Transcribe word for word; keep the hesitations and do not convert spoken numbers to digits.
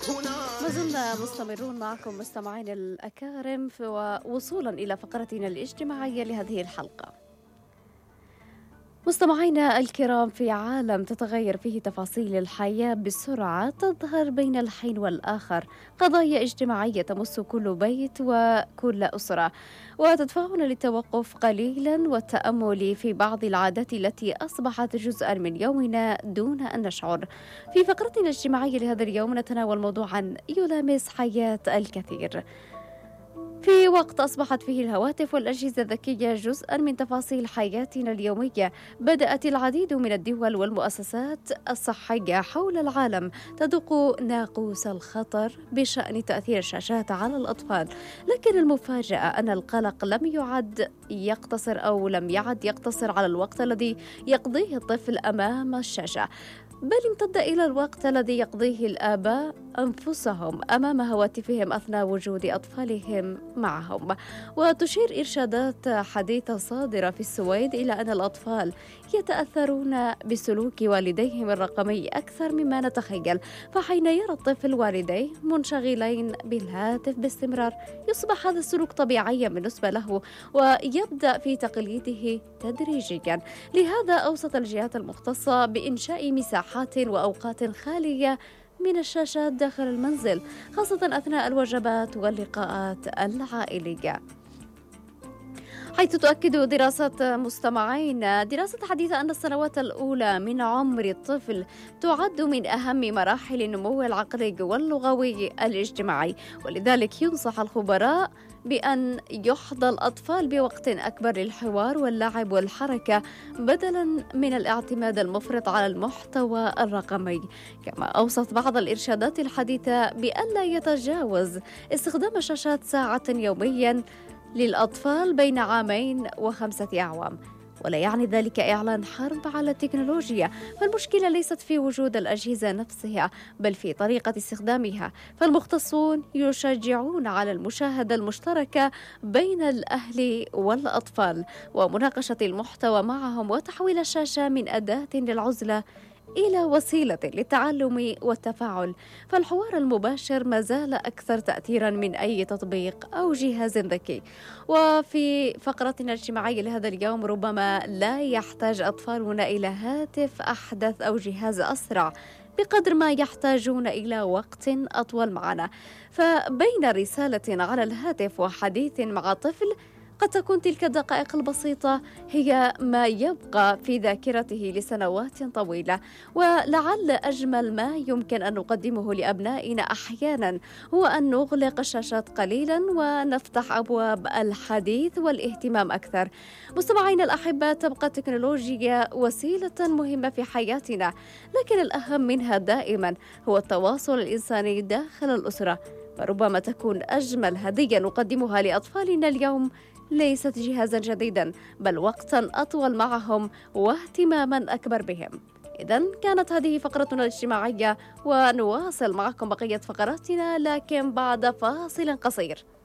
ما زلنا مستمرون معكم مستمعين الأكارم ووصولا إلى فقرتنا الاجتماعية لهذه الحلقة. مستمعينا الكرام، في عالم تتغير فيه تفاصيل الحياة بسرعة، تظهر بين الحين والآخر قضايا اجتماعية تمس كل بيت وكل أسرة، وتدفعنا للتوقف قليلا والتأمل في بعض العادات التي أصبحت جزءا من يومنا دون أن نشعر. في فقرتنا الاجتماعية لهذا اليوم نتناول موضوعا يلامس حياة الكثير. في وقت أصبحت فيه الهواتف والأجهزة الذكية جزءاً من تفاصيل حياتنا اليومية، بدأت العديد من الدول والمؤسسات الصحية حول العالم تدق ناقوس الخطر بشأن تأثير الشاشات على الأطفال. لكن المفاجأة أن القلق لم يعد يقتصر أو لم يعد يقتصر على الوقت الذي يقضيه الطفل أمام الشاشة، بل امتد إلى الوقت الذي يقضيه الآباء أنفسهم أمام هواتفهم أثناء وجود أطفالهم معهم. وتشير إرشادات حديثة صادرة في السويد إلى أن الأطفال يتأثرون بسلوك والديهم الرقمي أكثر مما نتخيل، فحين يرى الطفل والديه منشغلين بالهاتف باستمرار يصبح هذا السلوك طبيعيا بالنسبة له ويبدأ في تقليده تدريجيا. لهذا أوصت الجهات المختصة بإنشاء مساحات وأوقات خالية من الشاشات داخل المنزل، خاصة أثناء الوجبات واللقاءات العائلية، حيث تؤكد دراسة مستمعين دراسة حديثة أن السنوات الأولى من عمر الطفل تعد من أهم مراحل النمو العقلي واللغوي الاجتماعي، ولذلك ينصح الخبراء بأن يحظى الأطفال بوقت أكبر للحوار واللعب والحركة بدلاً من الاعتماد المفرط على المحتوى الرقمي. كما أوصت بعض الإرشادات الحديثة بأن لا يتجاوز استخدام الشاشات ساعة يومياً للأطفال بين عامين وخمسة أعوام، ولا يعني ذلك إعلان حرب على التكنولوجيا، فالمشكلة ليست في وجود الأجهزة نفسها بل في طريقة استخدامها. فالمختصون يشجعون على المشاهدة المشتركة بين الأهل والأطفال ومناقشة المحتوى معهم وتحويل الشاشة من أداة للعزلة إلى وسيلة للتعلم والتفاعل. فالحوار المباشر ما زال أكثر تأثيرا من أي تطبيق أو جهاز ذكي. وفي فقرتنا الاجتماعية لهذا اليوم، ربما لا يحتاج أطفالنا إلى هاتف أحدث أو جهاز أسرع بقدر ما يحتاجون إلى وقت أطول معنا، فبين رسالة على الهاتف وحديث مع طفل قد تكون تلك الدقائق البسيطة هي ما يبقى في ذاكرته لسنوات طويلة. ولعل أجمل ما يمكن أن نقدمه لأبنائنا أحيانا هو أن نغلق الشاشات قليلا ونفتح أبواب الحديث والاهتمام أكثر. مستمعينا الأحبة، تبقى التكنولوجيا وسيلة مهمة في حياتنا، لكن الأهم منها دائما هو التواصل الإنساني داخل الأسرة، فربما تكون أجمل هدية نقدمها لأطفالنا اليوم ليست جهازا جديدا بل وقتا أطول معهم واهتماما أكبر بهم. إذن كانت هذه فقرتنا الاجتماعية، ونواصل معكم بقية فقراتنا لكن بعد فاصل قصير.